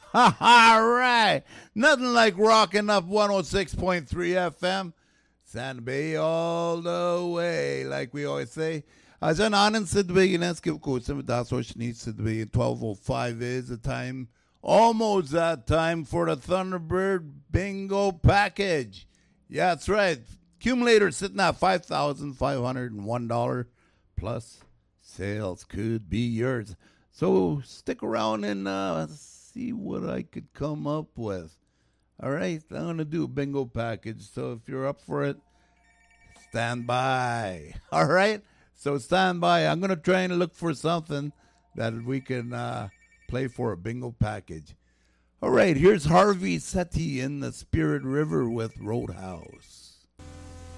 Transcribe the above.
All right. Nothing like rocking up 106.3 FM. Santa Bay all the way, like we always say. Dyan anin sa Dubigan give ko sa Daso needs to be 12:05 is the time. Almost that time for the Thunderbird Bingo package. Yeah, that's right. Accumulator sitting at $5,501 plus sales could be yours. So stick around and see what I could come up with. All right, I'm going to do a bingo package. So if you're up for it, stand by. All right, so stand by. I'm going to try and look for something that we can play for a bingo package. All right, here's Harvey Seti in the Spirit River with Roadhouse.